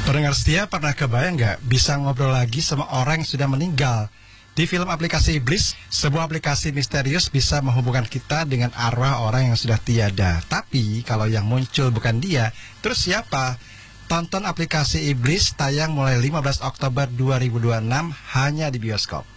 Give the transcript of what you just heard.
Pendengar setia, pernah kebayang nggak bisa ngobrol lagi sama orang yang sudah meninggal? Di film aplikasi Iblis, sebuah aplikasi misterius bisa menghubungkan kita dengan arwah orang yang sudah tiada. Tapi kalau yang muncul bukan dia, terus siapa? Tonton aplikasi Iblis tayang mulai 15 Oktober 2026 hanya di bioskop.